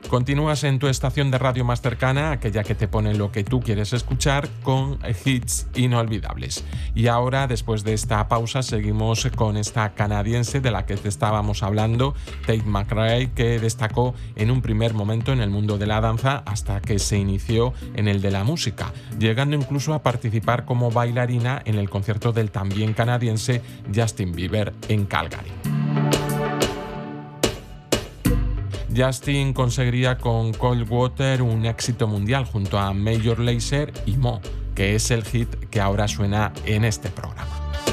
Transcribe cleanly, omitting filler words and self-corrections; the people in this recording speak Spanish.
Continúas en tu estación de radio más cercana, aquella que te pone lo que tú quieres escuchar, con hits inolvidables. Y ahora, después de esta pausa, seguimos con esta canadiense de la que te estábamos hablando, Tate McRae, que destacó en un primer momento en el mundo de la danza hasta que se inició en el de la música, llegando incluso a participar como bailarina en el concierto del también canadiense Justin Bieber en Calgary. Justin conseguiría con Cold Water un éxito mundial junto a Major Lazer y Mo, que es el hit que ahora suena en este programa.